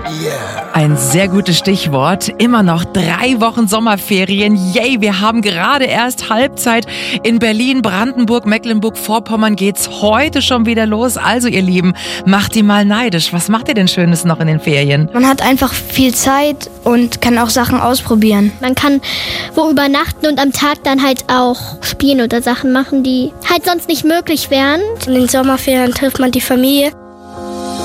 Ein sehr gutes Stichwort. Immer noch 3 Wochen Sommerferien. Yay, wir haben gerade erst Halbzeit in Berlin, Brandenburg, Mecklenburg-Vorpommern geht's heute schon wieder los. Also ihr Lieben, macht die mal neidisch. Was macht ihr denn Schönes noch in den Ferien? Man hat einfach viel Zeit und kann auch Sachen ausprobieren. Man kann wo übernachten und am Tag dann halt auch spielen oder Sachen machen, die halt sonst nicht möglich wären. In den Sommerferien trifft man die Familie